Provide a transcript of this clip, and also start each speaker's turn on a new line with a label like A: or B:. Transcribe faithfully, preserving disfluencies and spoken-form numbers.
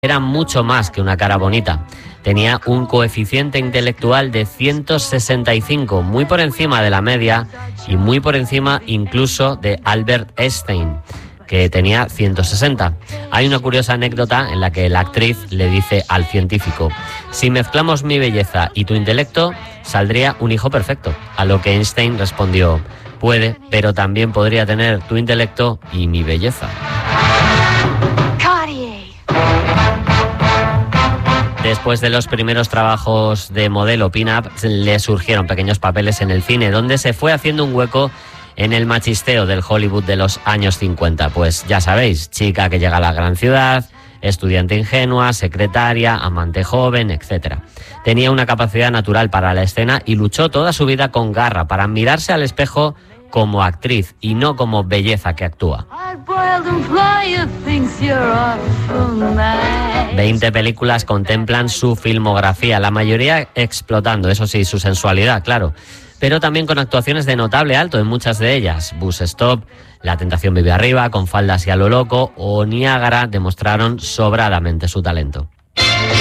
A: Era mucho más que una cara bonita. Tenía un coeficiente intelectual de ciento sesenta y cinco, muy por encima de la media y muy por encima incluso de Albert Einstein, que tenía ciento sesenta. Hay una curiosa anécdota en la que la actriz le dice al científico: si mezclamos mi belleza y tu intelecto, saldría un hijo perfecto. A lo que Einstein respondió: puede, pero también podría tener tu intelecto y mi belleza. Después de los primeros trabajos de modelo pin-up, le surgieron pequeños papeles en el cine, donde se fue haciendo un hueco en el machisteo del Hollywood de los años cincuenta. Pues ya sabéis, chica que llega a la gran ciudad, estudiante ingenua, secretaria, amante joven, etcétera. Tenía una capacidad natural para la escena y luchó toda su vida con garra para mirarse al espejo como actriz y no como belleza que actúa. Veinte películas contemplan su filmografía, la mayoría explotando, eso sí, su sensualidad, claro, pero también con actuaciones de notable alto en muchas de ellas. Bus Stop, La tentación vive arriba, Con faldas y a lo loco o Niágara demostraron sobradamente su talento.